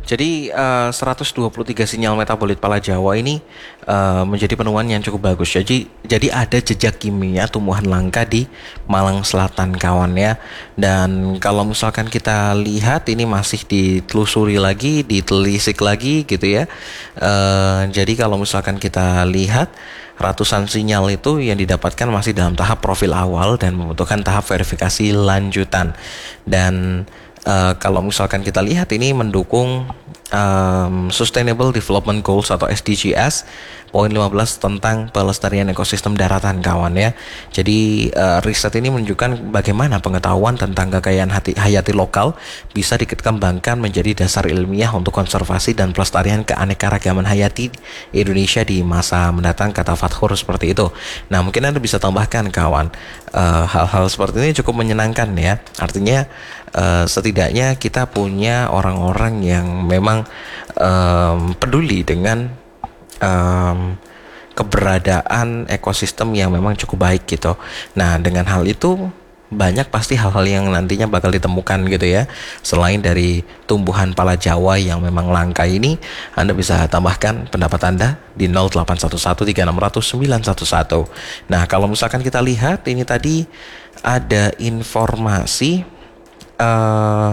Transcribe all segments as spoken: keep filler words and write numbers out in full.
Jadi uh, seratus dua puluh tiga sinyal metabolit pala Jawa ini uh, menjadi penemuan yang cukup bagus. Jadi jadi ada jejak kimia tumbuhan langka di Malang Selatan kawan ya. Dan kalau misalkan kita lihat ini masih ditelusuri lagi, ditelisik lagi gitu ya. Uh, jadi kalau misalkan kita lihat ratusan sinyal itu yang didapatkan masih dalam tahap profil awal dan membutuhkan tahap verifikasi lanjutan. Dan Uh, kalau misalkan kita lihat ini mendukung um, Sustainable Development Goals atau S D Gs poin lima belas tentang pelestarian ekosistem daratan kawan ya. Jadi uh, riset ini menunjukkan bagaimana pengetahuan tentang kekayaan hati, hayati lokal bisa dikembangkan menjadi dasar ilmiah untuk konservasi dan pelestarian keanekaragaman hayati Indonesia di masa mendatang, kata Fathur seperti itu. Nah mungkin Anda bisa tambahkan kawan, uh, hal-hal seperti ini cukup menyenangkan ya. Artinya uh, setidaknya kita punya orang-orang yang memang um, peduli dengan Um, keberadaan ekosistem yang memang cukup baik gitu. Nah dengan hal itu banyak pasti hal-hal yang nantinya bakal ditemukan gitu ya. Selain dari tumbuhan pala Jawa yang memang langka ini, Anda bisa tambahkan pendapat Anda di nol delapan satu satu tiga enam nol nol sembilan satu satu. Nah kalau misalkan kita lihat ini tadi ada informasi uh,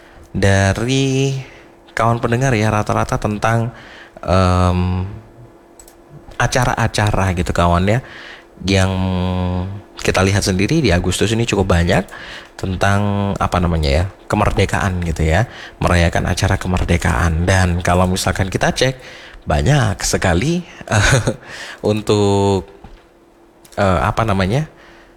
dari kawan pendengar ya, rata-rata tentang um, acara-acara gitu kawan ya, yang kita lihat sendiri di Agustus ini cukup banyak tentang apa namanya ya, kemerdekaan gitu ya, merayakan acara kemerdekaan. Dan kalau misalkan kita cek banyak sekali uh, untuk uh, apa namanya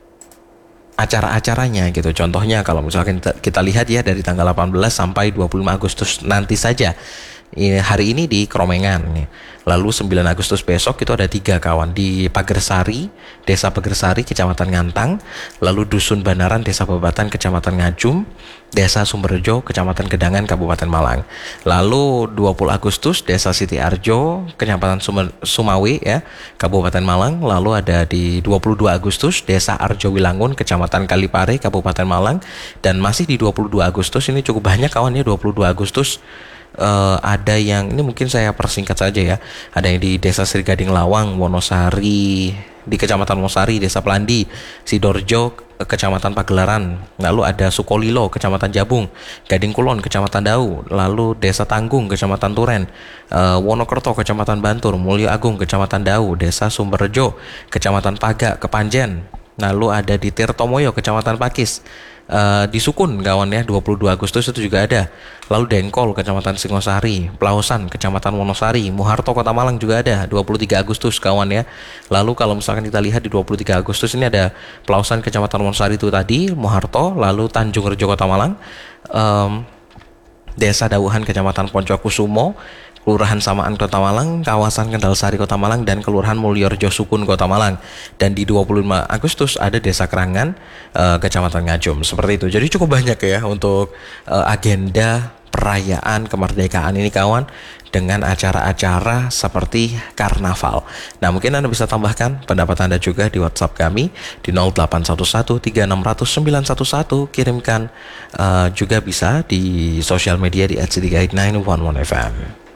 acara-acaranya gitu. Contohnya kalau misalkan kita, kita lihat ya dari tanggal delapan belas sampai dua puluh lima Agustus nanti saja. Ini, hari ini di Kromengan nih. Lalu sembilan Agustus besok itu ada tiga kawan di Pagersari, Desa Pagersari, Kecamatan Ngantang. Lalu Dusun Banaran, Desa Babatan, Kecamatan Ngajum. Desa Sumberjo, Kecamatan Gedangan, Kabupaten Malang. Lalu dua puluh Agustus Desa Siti Arjo, Kecamatan Sumer, Sumawe ya, Kabupaten Malang. Lalu ada di dua puluh dua Agustus Desa Arjo Wilangun, Kecamatan Kalipare, Kabupaten Malang. Dan masih di dua puluh dua Agustus ini cukup banyak kawan ya, dua puluh dua Agustus Uh, ada yang ini mungkin saya persingkat saja ya. Ada yang di Desa Sri Gading Lawang, Wonosari, di Kecamatan Wonosari, Desa Pelandi, Sidorjo, Kecamatan Pagelaran. Lalu ada Sukolilo, Kecamatan Jabung, Gading Kulon, Kecamatan Dau. Lalu Desa Tanggung, Kecamatan Turen, uh, Wonokerto, Kecamatan Bantur, Mulyo Agung, Kecamatan Dau, Desa Sumberjo, Kecamatan Paga, Kepanjen. Lalu ada di Tirtomoyo, Kecamatan Pakis. Uh, di Sukun kawan ya, dua puluh dua Agustus itu juga ada. Lalu Dengkol, Kecamatan Singosari, Pelausan, Kecamatan Wonosari, Muharto, Kota Malang juga ada dua puluh tiga Agustus kawan ya. Lalu kalau misalkan kita lihat di dua puluh tiga Agustus ini ada Pelausan, Kecamatan Wonosari itu tadi, Muharto, lalu Tanjung Rejo, Kota Malang, um, Desa Dauhan, Kecamatan Poncokusumo, Kelurahan Samaan Kota Malang, Kawasan Kendal Sari Kota Malang, dan Kelurahan Mulyorjo Sukun Kota Malang. Dan di dua puluh lima Agustus ada Desa Kerangan, uh, Kecamatan Ngajum. Seperti itu. Jadi cukup banyak ya untuk uh, agenda perayaan kemerdekaan ini kawan, dengan acara-acara seperti karnaval. Nah mungkin Anda bisa tambahkan pendapat Anda juga di WhatsApp kami di nol delapan satu satu tiga enam nol nol sembilan satu satu. Kirimkan uh, juga bisa di sosial media di at city guide sembilan satu satu F M.